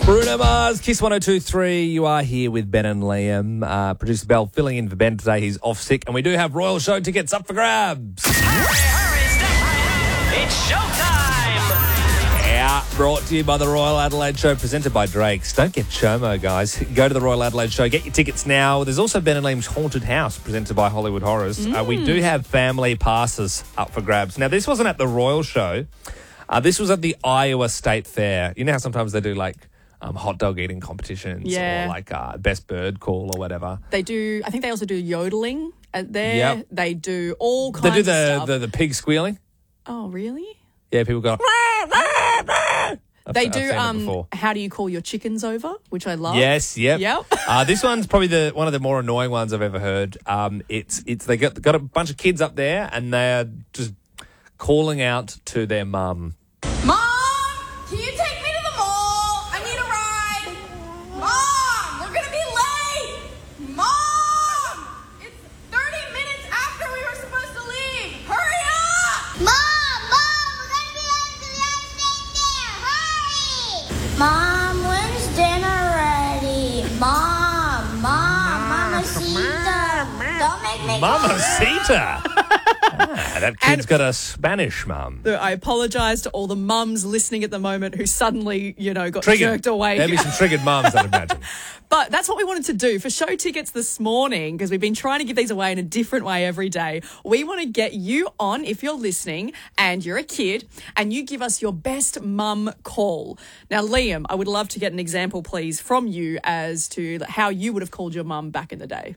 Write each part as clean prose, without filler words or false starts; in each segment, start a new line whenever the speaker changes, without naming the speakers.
Bruno Mars, Kiss 102.3. You are here with Ben and Liam. Producer Bell filling in for Ben today. He's off sick. And we do have Royal Show tickets up for grabs.
Hurry, step it's showtime!
Yeah, brought to you by the Royal Adelaide Show, presented by Drake's. Don't get chomo, guys. Go to the Royal Adelaide Show. Get your tickets now. There's also Ben and Liam's Haunted House, presented by Hollywood Horrors. We do have family passes up for grabs. Now, this wasn't at the Royal Show. This was at the Iowa State Fair. You know how sometimes they do, like, hot dog eating competitions or like best bird call or whatever.
They do. I think they also do yodeling there.
Yep.
They do all kinds
They do
of stuff.
the pig squealing.
Oh, really?
Yeah, people go.
They
I've
do.
seen it before.
How do you call your chickens over? Which I love.
Yes, yep.
Yep.
This one's probably one of the more annoying ones I've ever heard. It's they got a bunch of kids up there and they're just calling out to their mum.
Mom, can you take me to the mall? I need a ride. Mom, we're gonna be late. Mom, it's 30 minutes after we were supposed to leave. Hurry up!
Mom, we're gonna be late to the ice there. Hurry! Mom, when's dinner ready? Mom, Mamacita. Don't make me
Mamacita. That kid's got a Spanish mum.
I apologise to all the mums listening at the moment who suddenly, got
Triggered.
jerked away.
There'd be some triggered mums, I'd imagine.
But that's what we wanted to do for show tickets this morning, because we've been trying to give these away in a different way every day. We want to get you on, if you're listening and you're a kid, and you give us your best mum call. Now, Liam, I would love to get an example, please, from you as to how you would have called your mum back in the day.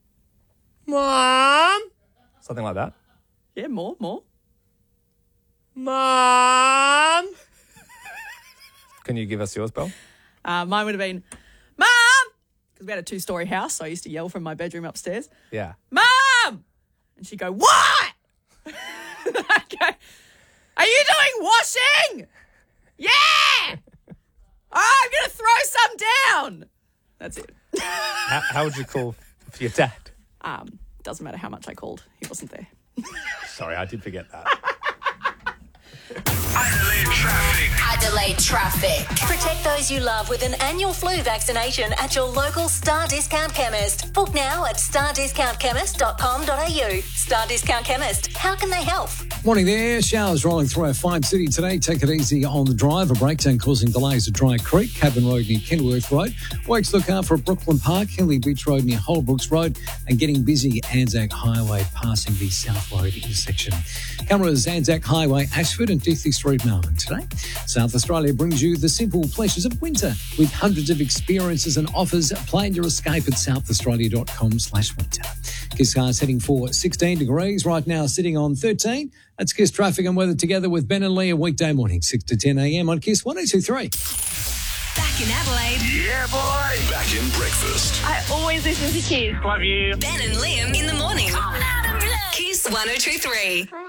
Mom? Something like that.
Yeah, more.
Mom? Can you give us yours, Belle?
Mine would have been, Mum! Because we had a 2-story house, so I used to yell from my bedroom upstairs.
Yeah.
Mum! And she'd go, what? I'd go, are you doing washing? Yeah! I'm going to throw some down. That's it.
How would you call for your dad?
Doesn't matter how much I called. He wasn't there.
Sorry, I did forget that.
Adelaide Traffic. Protect those you love with an annual flu vaccination at your local Star Discount Chemist. Book now at stardiscountchemist.com.au. Star Discount Chemist. How can they help?
Morning there. Showers rolling through our 5 City today. Take it easy on the drive. A breakdown causing delays at Dry Creek, Cabin Road near Kenilworth Road. Wakes look out for Brooklyn Park, Henley Beach Road near Holbrooks Road, and getting busy Anzac Highway passing the South Road intersection. Cameras Anzac Highway, Ashford and Deathley Street, Melbourne today. South Australia brings you the simple pleasures of winter with hundreds of experiences and offers. Plan your escape at southaustralia.com/winter. Kiss cars heading for 16 degrees. Right now sitting on 13. That's Kiss traffic and weather together with Ben and Leah weekday morning, 6 to 10 a.m. on Kiss 102.3.
Back in Adelaide.
Yeah, boy. Back in breakfast.
I always listen to Kids.
Love you.
Ben and Liam in the morning. Kiss 102.3.